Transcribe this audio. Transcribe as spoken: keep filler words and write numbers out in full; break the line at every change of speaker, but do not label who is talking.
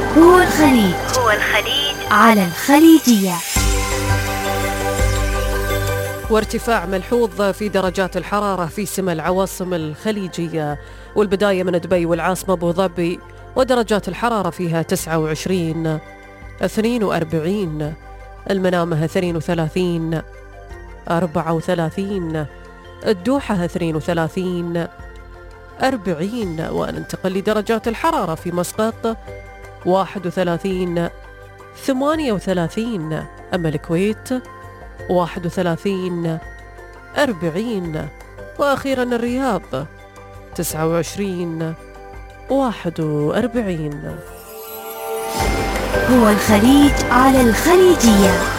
هو الخليج هو الخليج على الخليجية.
وارتفاع ملحوظ في درجات الحرارة في سما العواصم الخليجية، والبداية من دبي والعاصمة أبو ظبي، ودرجات الحرارة فيها تسعة وعشرين، اثنين وأربعين، المنامة اثنين وثلاثين، أربعة وثلاثين، الدوحة اثنين وثلاثين، أربعين. وننتقل لدرجات الحرارة في مسقط واحد وثلاثين، ثمانية وثلاثين، أما الكويت واحد وثلاثين، أربعين، وأخيرا الرياض تسعة وعشرين، واحد وأربعين.
هو الخليج على الخليجية.